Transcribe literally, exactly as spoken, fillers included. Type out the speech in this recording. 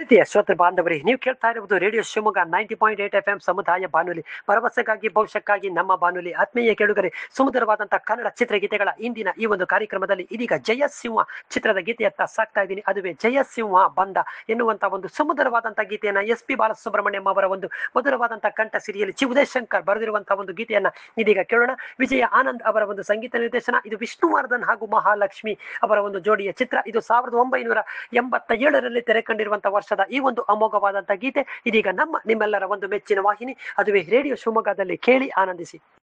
ಪ್ರೀತಿಯ ಶ್ರೋತೃ ಬಾಂಧವರೇ, ನೀವು ಕೇಳ್ತಾ ಇರುವುದು radio Shivamogga ninety point eight F M ಸಮುದಾಯ ಬಾನುಲಿ, ಭರವಸೆಗಾಗಿ ಭವಿಷ್ಯಕ್ಕಾಗಿ ನಮ್ಮ ಬಾನುಲಿ. ಆತ್ಮೀಯ ಕೇಳುಗರೆ, ಸುಮಧುರವಾದಂತಹ ಕನ್ನಡ ಚಿತ್ರಗೀತೆಗಳ ಇಂದಿನ ಈ ಒಂದು ಕಾರ್ಯಕ್ರಮದಲ್ಲಿ ಇದೀಗ ಜಯಸಿಂಹ ಚಿತ್ರದ ಗೀತೆಯತ್ತ ಸಾಕ್ತಾ ಇದ್ದೀನಿ. ಅದುವೇ ಜಯಸಿಂಹ ಬಂದ ಎನ್ನುವಂತಹ ಒಂದು ಸುಮಧುರವಾದಂತಹ ಗೀತೆಯನ್ನ ಎಸ್ ಪಿ ಬಾಲಸುಬ್ರಹ್ಮಣ್ಯಂ ಅವರ ಒಂದು ಮಧುರವಾದಂತಹ ಕಂಠ ಸಿರಿಯಲ್ಲಿ ಚಿ ಉದಯಶಂಕರ್ ಬರೆದಿರುವಂತಹ ಒಂದು ಗೀತೆಯನ್ನ ಇದೀಗ ಕೇಳೋಣ. ವಿಜಯ ಆನಂದ್ ಅವರ ಒಂದು ಸಂಗೀತ ನಿರ್ದೇಶನ. ಇದು ವಿಷ್ಣುವರ್ಧನ್ ಹಾಗೂ ಮಹಾಲಕ್ಷ್ಮಿ ಅವರ ಒಂದು ಜೋಡಿಯ ಚಿತ್ರ. ಇದು ಸಾವಿರದ ಒಂಬೈನೂರ ಎಂಬತ್ತ ಏಳರಲ್ಲಿ ತೆರೆ ಕಂಡಿರುವಂತಹ ವರ್ಷದ ಈ ಒಂದು ಅಮೋಘವಾದಂತಹ ಗೀತೆ ಇದೀಗ ನಮ್ಮ ನಿಮ್ಮೆಲ್ಲರ ಒಂದು ಮೆಚ್ಚಿನ ವಾಹಿನಿ, ಅದುವೇ ರೇಡಿಯೋ ಶಿವಮೊಗ್ಗದಲ್ಲಿ ಕೇಳಿ ಆನಂದಿಸಿ.